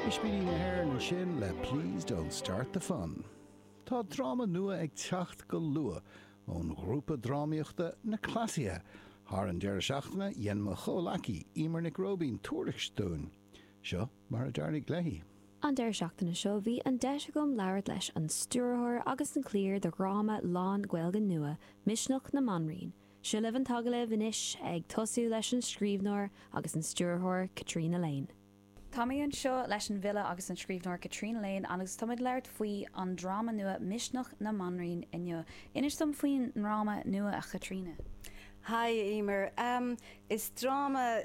Is bíonn na hair na sin le Please Don't Start the Fun. Tá drama nua ag teacht go lua ón grúpa drámaíochta na Clasia. Thar an deir seachtaina dhéanama chomhlachaí Emer Nic Robín tuairisciúin. Seo mar a dearnig léi. An deir seachtaina seo bhí an deise gom leabhar leis an stúrthóir agus an clír do gráma lán Gaeilge nua Misneach na Manraín. Seo le an tagala bhanis ag tosú leis an scríbhneoir agus an stúrthóir Catriona Lane. Táí an seo leis an bhile agus an scríbhneoir Catriona Lane agus táid leirt faoi an drama nua Misneach na Manraín inniu. Inis tom faoin drama nua a Catriona. Hi Emer, is drama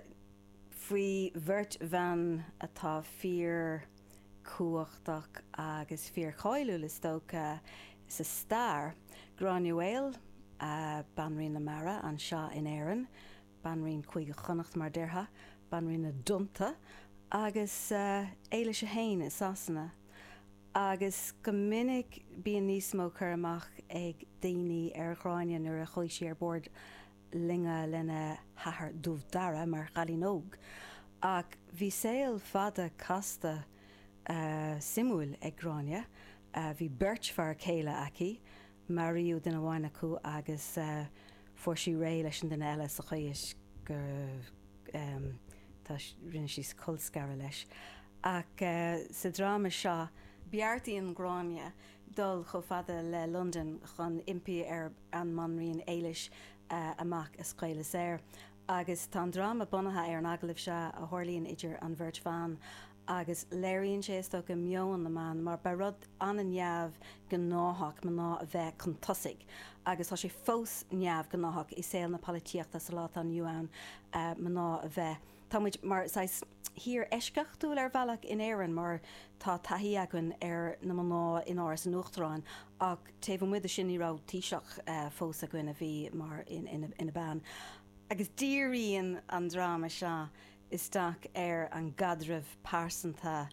faoi bhirt bhean atá fíor cuachtach agus fíor cháilú le stocha is a star Granuail Banrín na Mara an seo in Éireann, Banrín chuig chonacht mar deirtha, Banrín na Dunta agus Éile a Hain is Sasanna. Agus go minic bíon níos mó chur amach ag daoine ar Ghráine nuair a chuig sé ar bord linga lena hahar dúh dara mar galínóg. Ach bhí saoil fada casta simúil ag Gráine, bhí beirt far céile aici, mariú den bhhaine acu agus fuair sí ré leis an den eile sa chuis gur tá rinne sí colscara leis. Ach sa drama seo, beartaí an Gráine dul cho fada le London chun impi ar an Manraín éilis amach is Scoile Saor. Agus tá drama bunathe ar an aglah se a Thorlíonn idir an bhirt fan agus léironn sé sto go meon na man mar ba rud an an neamh go náthach man ná a bheith chun tosaigh agus tá sé fós neamh go náthach i saoil na polítíochta sa lá an Yuan man ná a bheith. Tá muid mar hir eisceach túil ar bhealach in Éireann mar tá taithí agan ar na man ná in áras an Uachtaráin ach taobh muid a sin rá tíiseach fós a gine bhí mar in a ban. Agus díríonn an drama seo isteach ar an gadrah pásanta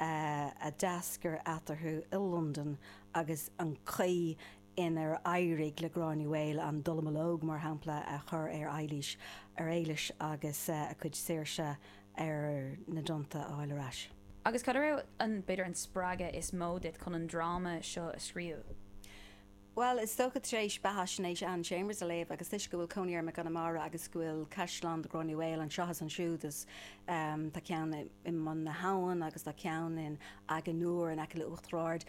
a deascar atarthú i London agus an chaí inar éirigh le Granuail an dulmalóg mar hampla a chur ar éilis agus a chuid saoirse ar na Dunta áil arás. Agus cad raibh an beidir an sppraige is mód chun an drama seo a scríú. Well, is stocha trééis behaisnééis an Chambers a léh agus tuis go bhfuil Conir me Connemara agus gohfuil Caisleán Granuail an seochas an siúdas tá ceann i man na Háin agus tá ceann in agan nuair an aice le Uachtaráid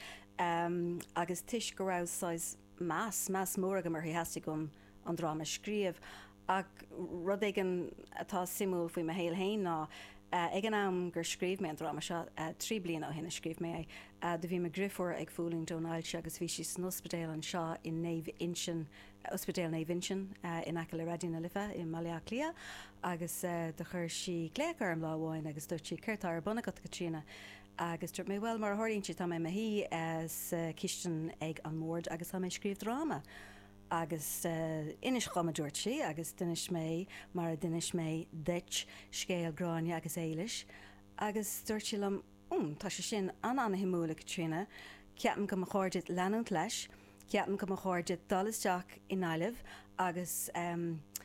agus tuis go raibh más mór go mar heasta gom an drama scríomh ach rud éigen atá simú faoi me héal hain ná ag an am gur scríb mé an drama seo 3 bliana ó hinna scríb mé de bhí me griffór ag fúling Donald agus bhí si san ospedéal an seo in ospedéal Naomh Inchin in aice le Radína Lifa in Maleaclia agus de chur si léachar am láháin agus dúirt si ceirtar buna go Catriona agus dúirt mé well mar thirlíonn si tá mé hí cisten ag an mórd agus tá mé scríb drama. Agus inis chamadúirt si agus dunis mé mar a dunis mé deit scéal Gráine agus éilis agus dúirt si lem tá sé sin an himúla Catriona ceapan go cháirde leanúnt leis ceapan go cháirde dalisteach in ailemh agus a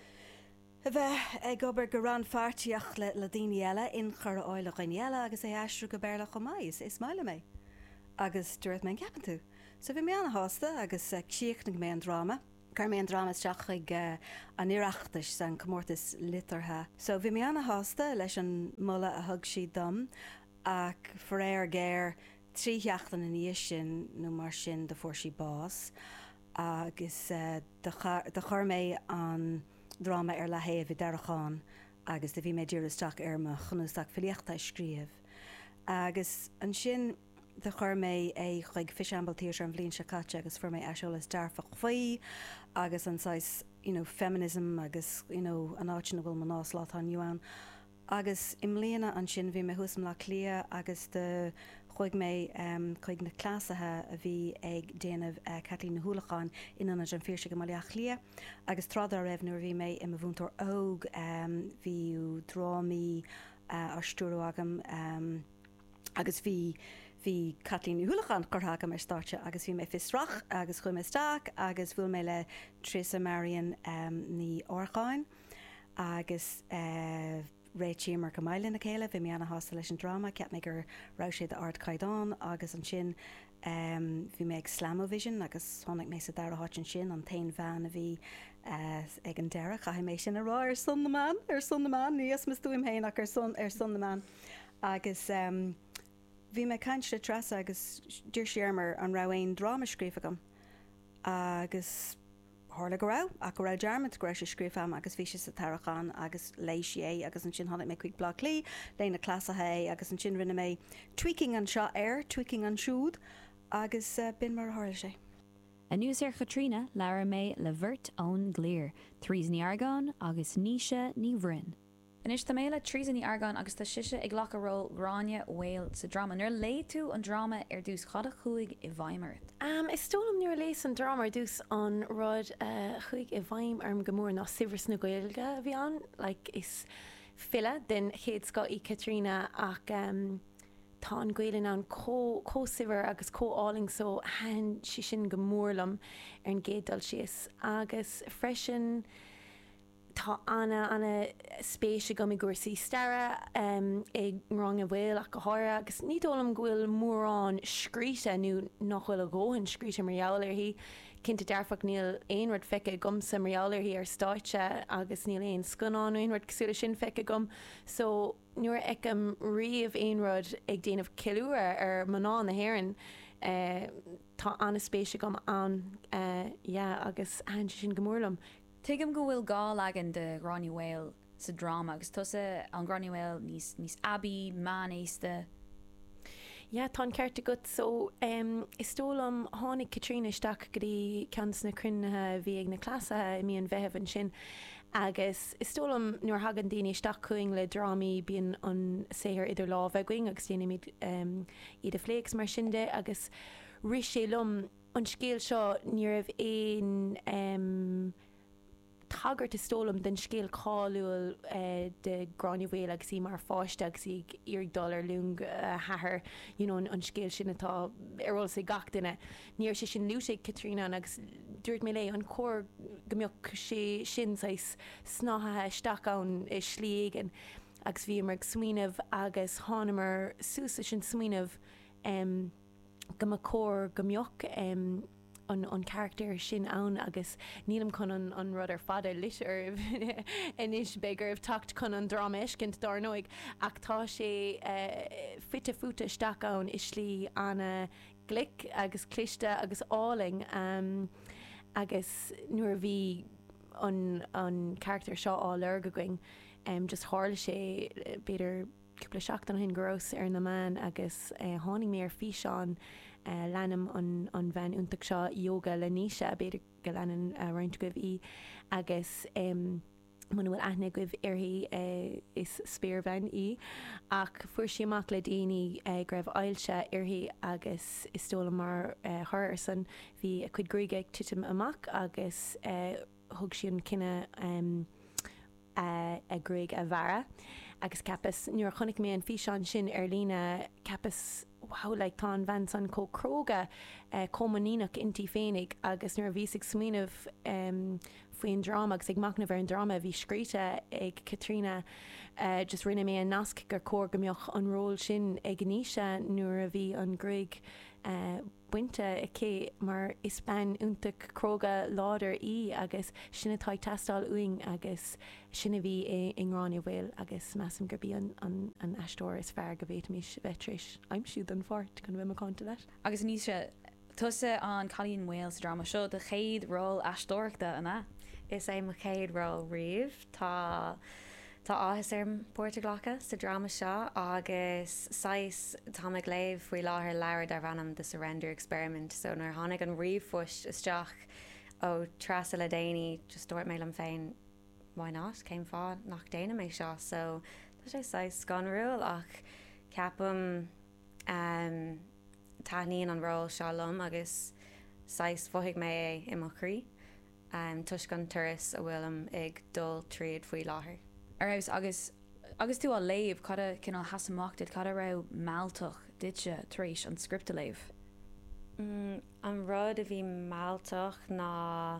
bheith ag obair go ran feartíach le daoine eile in chur áile ghaile agus é eistú go béla go maiis is máile mé agus dúirt mé ceapan tú. So bhí mé an hásta agus cíochnig mé an drama. Car mé an drama teach ag an iireachtas san comórtas litartha. So bhí mé anna hásta leis an mula a thug si dom ach for éir géir trítheachtain in níos sin nó mar sin de fuair si bás agus de chur mé an drama ar le héamh i dearachán agus de bhí mé dúrasteach ar mo chunústeach filiochta scríomh. Agus an sin de chur mé é chuig fisambaltíir an bblionn se caite agus for mé eisiolalas dearfach faoi agus an feminism agus an áitina bhfuil man nás lá an Yuan. Agus im léana an sin bhí mé thusam le clia agus de chuig mé chuig na clásathe a bhí ag déanamh Catlín na Húlachán inan an fíorsa go maiach lia agus trád a raibh nuair bhí mé im bhúntar óg bhíú drámaí ar stúrú agam agus bhí Catlín na Húlachán chutha mar státe agus bhí mé fistrach agus chuim isteach agus bhfuil mé le Theresa Marion ní Orcháin agus réitíar go maiile na chéile, bhí meanna hásta leis an drama, ceap mé gur rá sé art caiidán agus an sin bhí mé ag Slamovision agus tháinig mé sa dar háit an sin an tain bhean a bhí ag an deire cha mé sin ará ar son na man, níos mis dúim héin ach ar son na man. Agus bhí mé caiinte trasa agus dúir séarmar an rahain drama scrífa gom. Agus hála go rá a go rá dearmid go sé scrífam agus bhí sé sa tarachán agus lééis é agus an sin tháinig mé chuig blá lí léna clasathe agus an sin rinne mé tweaking an seo tweaking an siúd agus bin mar hála sé. A nús ar Katrina lear mé le bhirt ón gléir, trís ní argán agus níise ní bhrin. Inis tá méile trísan í argán agus tá siise ag ghlacha ról Grania Whale sa drama. Nuair lé tú an drama ar dús chada chuig I bhaimart. Is tólam nuair lééis an drama ar dús an rud chuig I bhaim arm gomór ná sivers na Gaeilge bhí an, like is fila den chéad sco I Katrina ach tá an Gaeilge an có-siver agus có-áling so hen si sin gomórlam ar an gédal sios agus freisin tá anna spéise go I gúirsaí stara ag rang a bhfuil ach go háire agus ní dólam gohfuil mórrán scríte nó nachhfuil a ggóhann scríte marall ar hí cinnta dearfach níl aon rud feice gom sa marall ar hí ar stáite agus níl aon scanán aon rud cosúla sin feice gom so nuair ag riamh aon rud ag déanamh ciúra ar maná na hhéireann tá anna spéise gom an agus an sin gomórlam. Tuigim go bhfuil gá legan de Grania Whale sa drama agus tusa an Grania Whale níos abí man éiste. Ja, tá ceirte gut so is tólam tháinig Katrina isteach go dtí ceantas na crunnithe bhí ag na clasa mí an bheitheh an sin agus is tólam nuair hagan daoine isteach chuing le drámaí bíon an séir idir lábheing agus déanaimiid iad a phléics mar sinnde agus ri sé lom an scéal seo ní raibh éon tagart is tólam den scéal cáúil de Grania Whale agus í mar fáiste agus í $1 lung hathair an scéal sin atá arróil sé gach duine. Níor sé sin luúsé Katrina agus dúirt mé lé an cór gombeoch sé sin snáthe isteach ann is slígan agus bhí mar smuoineh agus tháinar súsa sin smuoineh go cór gombeoch an character sin ann agus nílam chun an rud ar fada litir inis begur tacht chun an drama iscint darnóig ach tá sé fitte futa isteach ann is slí anna glic agus cliste agus áling agus nuair bhí an character seo á lerga going just hála sé beidir cúpla seachtain hin gros ar na man agus tháinig mé ar fí seán lenam an bhean úntaach seo yoga le níise a beidir go lenan roiint goibh í agus man bhfuil aithne goibh arthaí is spéirbhein í ach fuair sí amach le daoine greibh ailse arthaí agus is tóla mar thir san bhí a chuid gríige ag titim amach agus thug sin cinenne a gréig a bhara agus capas nuair chunig mé an fí seán sin ar lína capas wow, like tá an bhain san cócróga comanínach intí féinnig agus nuair bhí sig smuoineh faoin drama agus ag macna bhar an drama bhí scríte ag Katrina just rinne mé an nasc gur cór gombeoch an ról sin ag níise nuair a bhí an gréig buinte i cé mar is ben úntaach cróga láidir í agus sinna tá testáil uing agus sinna bhí in Grania Whale agus meam gur bí an eistóir is fear go bhéit mís bheitris aim siúd an fort chun bhfuil conta leis. Agus níos se tusa an Colleen Wales drama seo de chéad ról eistóirachta anna. Is é mo chéad ról riamh Tá áthas ar Portugalacha sa drama seo agus 6 táimid léamh faoi láthair leabhar ar bhanam the Surrender Experiment so nar tháinig an riomhfuist isteach ó trasa le déanaí just dúirt mé am féin why not céim fád nach déana mé seo so tá sé 6 scanrúil ach ceapam taithníonn an ról seo lom agus 6 foigh mé I mo chrí tuis gan turas a bhfuilm ag dul tríad faoi láthair. Arás agus tú á léomh cada cinál hasamachtaid cada ra máilteach duitse taréis an scripta léomh. An rud a bhí máilteach ná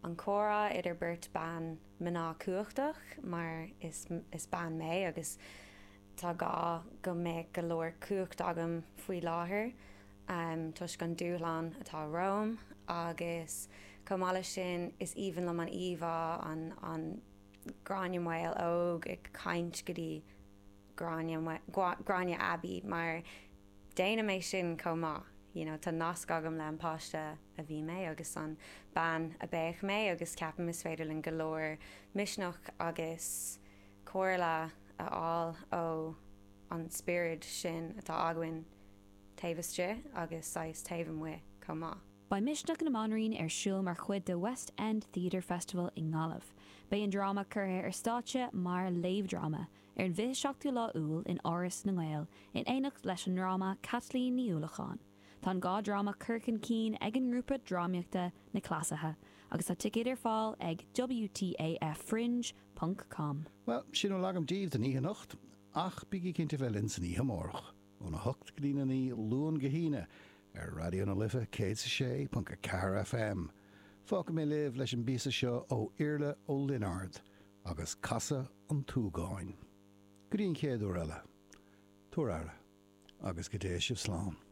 an chora idir burt ban mná cuachtach, mar is ban mé agus tá gá go mé go leir cuacht agam faoi láthair. Tus gan dúlan atá Rome agus comála sin is even le an íomhá an Grania óg ag caint go dtí Grania Abbey, mar déana mé sin comá. Tá nasc agam le anpáiste a bhí mé agus an ban a béich mé agus ceapam is féidir linn go leir misneach agus comhairle aáil ó an spirit sin atá aguain taobhaiste agus 6 taobh mu comá. Ba Misneach na Monraín siúl mar chuid de West End Theatre Festival in Ngalamh. Ba an drama curtha státe mar léomhdrama an bhí seachtaí lá úil in áras na Gael in éineacht leis an drama Kathleen ní Ullachán. Tá gá drama Kirkin Keen ag an grúpa drámaíochta na clasathe agus tá ticéidir fáil ag WTAFfringe.com. Well, sin ó lagam díomh den ihe nacht, ach bigí cinnte bheith linn san ihe mórch. Óna hocht glína ní luan gahíine radio na lifa KC.4 FM. Fáca mé libh leis an bísa seo ó Iarla ó Linard agus Casa an Túgáin. Grín chéadú eile, túr ara agus go dtéis sibh slán.